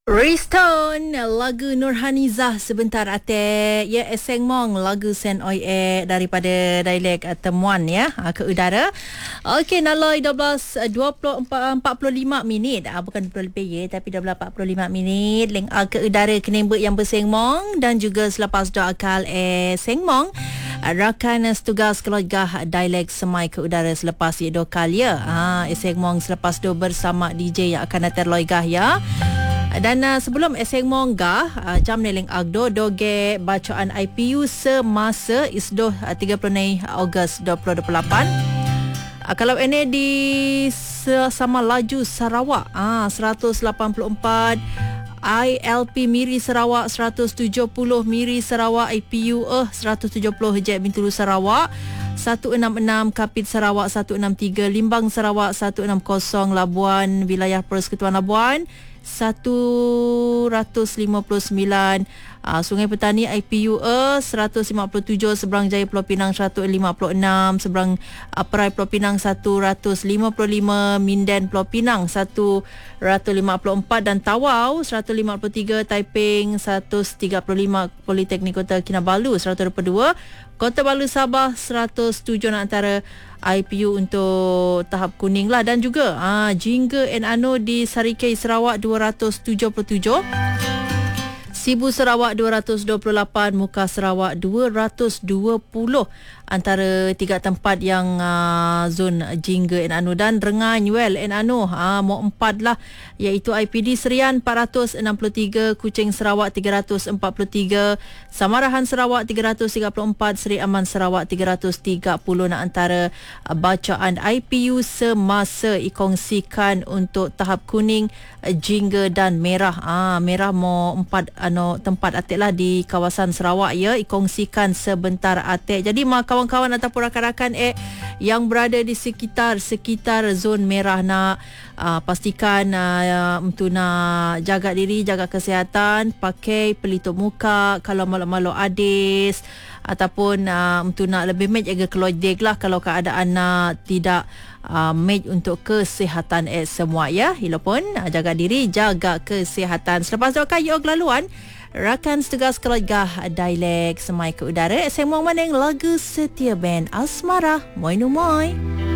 Restone lagu Nurhanizah sebentar ate ya Eseng Mong lagu Sen Oi daripada dialek temuan ya ke udara. Okey naloi 12:45 minit bukan 20 lebih ya tapi 12:45 minit leng ke udara kenembek yang berseng mong dan juga selepas doa akal Seng Mong rakan setugas keluarga dialek semai ke udara selepas ye dokal ya. Seng Mong selepas tu bersama DJ yang akan datang loigah ya. Dan sebelum Eseng Monggah jam neleng agdo doge bacaan IPU semasa isdoh 30 Ogos 2028. Kalau ini di sama laju Sarawak 184, ILP Miri Sarawak 170, Miri Sarawak IPU 170 Jet Bintulu Sarawak 166, Kapit Sarawak 163, Limbang Sarawak 160, Labuan Wilayah Persekutuan Labuan 159, Sungai Petani IPU 157, Seberang Jaya Pulau Pinang 156, Seberang Perai Pulau Pinang 155, Minden Pulau Pinang 154 dan Tawau 153, Taiping 135, Politeknik Kota Kinabalu 122, Kota Balu Sabah 107 antara IPU untuk tahap kuning lah. Dan juga Jingga Ano di Sarikei Sarawak 277, Sibu Sarawak 228, Muka Sarawak 220 antara tiga tempat yang zon Jingga Ano dan Rengai Nyuel Ano mau 4 lah iaitu IPD Serian 463, Kuching Sarawak 343, Samarahan Sarawak 334, Seri Aman Sarawak 330 antara bacaan IPU semasa dikongsikan untuk tahap kuning, Jingga dan merah. Merah mau 4 tempat atik lah di kawasan Sarawak ya dikongsikan sebentar atik. Jadi kawan-kawan ataupun rakan-rakan yang berada di sekitar zon merah nak pastikan untuk nak jaga diri, jaga kesihatan, pakai pelitup muka kalau malu-malu adis ataupun untuk nak lebih match jaga keluarga lah kalau keadaan nak tidak match untuk kesihatan semua ya. Hila pun jaga diri, jaga kesihatan. Selepas doakan yuk laluan rakan setugas keluarga dialek semai ke udara Seng Mong Maneng lagu setia band Asmara Moi Nu Moi.